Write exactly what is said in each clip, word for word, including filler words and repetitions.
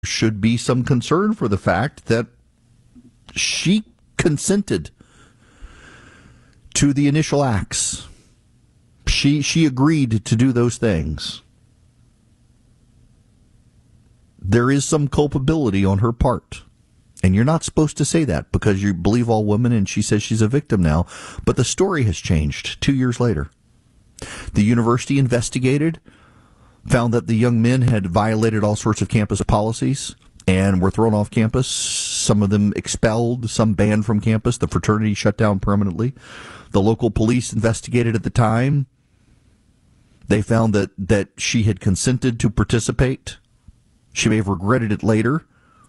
should be some concern for the fact that she consented to the initial acts. She she agreed to do those things. There is some culpability on her part. And you're not supposed to say that because you believe all women, and she says she's a victim now. But the story has changed two years later. The university investigated, found that the young men had violated all sorts of campus policies and were thrown off campus. Some of them expelled, some banned from campus. The fraternity shut down permanently. The local police investigated at the time. They found that, that she had consented to participate. She may have regretted it later,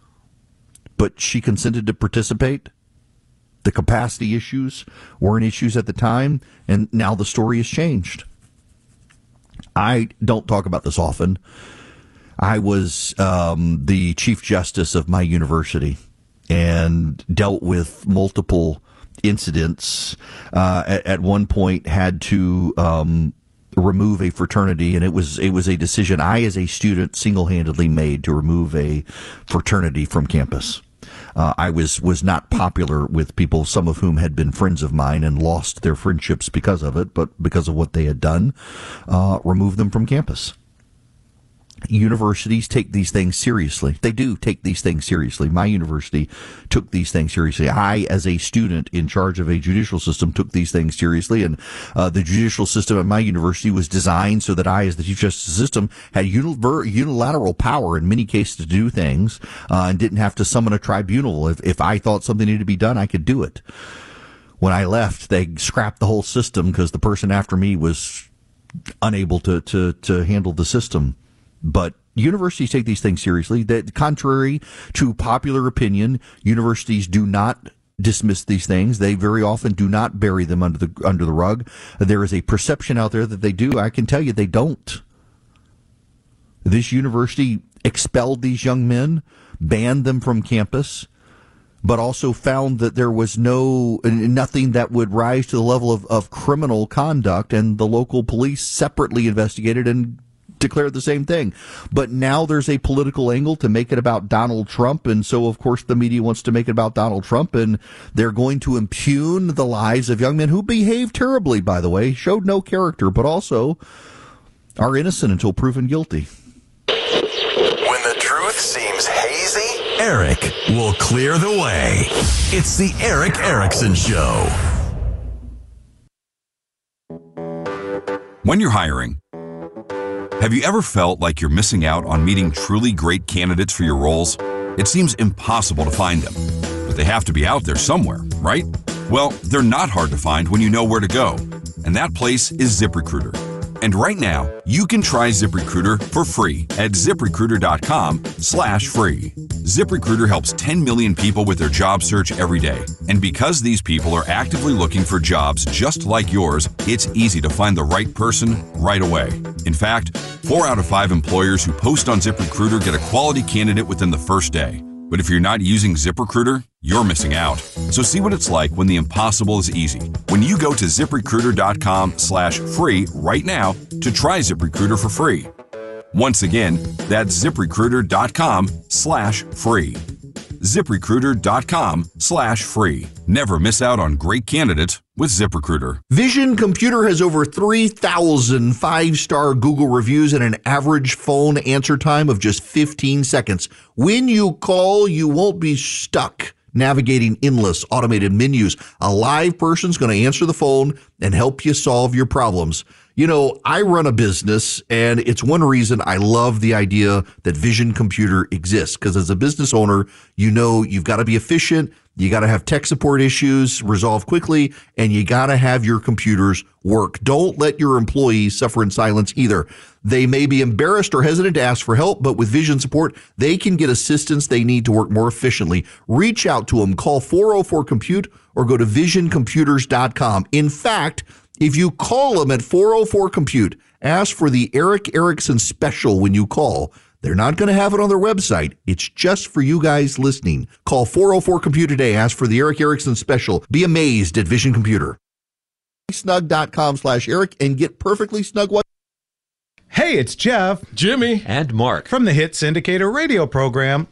but she consented to participate. The capacity issues weren't issues at the time, and now the story has changed. I don't talk about this often. I was um, the chief justice of my university and dealt with multiple incidents. Uh, at, at one point, had to um, remove a fraternity, and it was it was a decision I, as a student, single-handedly made to remove a fraternity from campus. Uh, I was was not popular with people, some of whom had been friends of mine and lost their friendships because of it, but because of what they had done, uh, remove them from campus. Universities take these things seriously. They do take these things seriously. My university took these things seriously. I, as a student in charge of a judicial system, took these things seriously. And uh, the judicial system at my university was designed so that I, as the chief justice system, had univer- unilateral power in many cases to do things uh, and didn't have to summon a tribunal. If, if I thought something needed to be done, I could do it. When I left, they scrapped the whole system because the person after me was unable to, to, to handle the system. But universities take these things seriously. That, contrary to popular opinion, universities do not dismiss these things. They very often do not bury them under the under the rug. There is a perception out there that they do. I can tell you they don't. This university expelled these young men, banned them from campus, but also found that there was no nothing that would rise to the level of, of criminal conduct, and the local police separately investigated and declared the same thing. But now there's a political angle to make it about Donald Trump, and so of course the media wants to make it about Donald Trump, and they're going to impugn the lives of young men who behaved terribly, by the way, showed no character, but also are innocent until proven guilty. When the truth seems hazy, Eric will clear the way. It's the Eric Erickson Show. When you're hiring, have you ever felt like you're missing out on meeting truly great candidates for your roles? It seems impossible to find them, but they have to be out there somewhere, right? Well, they're not hard to find when you know where to go, and that place is ZipRecruiter. And right now, you can try ZipRecruiter for free at ZipRecruiter.com slash free. ZipRecruiter helps ten million people with their job search every day. And because these people are actively looking for jobs just like yours, it's easy to find the right person right away. In fact, four out of five employers who post on ZipRecruiter get a quality candidate within the first day. But if you're not using ZipRecruiter, you're missing out. So see what it's like when the impossible is easy. When you go to ZipRecruiter.com slash free right now to try ZipRecruiter for free. Once again, that's ZipRecruiter.com slash free. ZipRecruiter.com slash free. Never miss out on great candidates with ZipRecruiter. Vision Computer has over three thousand five-star Google reviews and an average phone answer time of just fifteen seconds. When you call, you won't be stuck navigating endless automated menus. A live person's going to answer the phone and help you solve your problems. You know, I run a business, and it's one reason I love the idea that Vision Computer exists, because as a business owner, you know you've got to be efficient, you got to have tech support issues resolved quickly, and you got to have your computers work. Don't let your employees suffer in silence either. They may be embarrassed or hesitant to ask for help, but with Vision support, they can get assistance they need to work more efficiently. Reach out to them. Call four oh four compute or go to vision computers dot com. In fact, if you call them at four oh four compute, ask for the Eric Erickson special when you call. They're not going to have it on their website. It's just for you guys listening. Call four oh four compute today. Ask for the Eric Erickson special. Be amazed at Vision Computer. Snug dot com slash Eric and get perfectly snug. Hey, it's Jeff Jimmy, and Mark from the Hits Indicator radio program,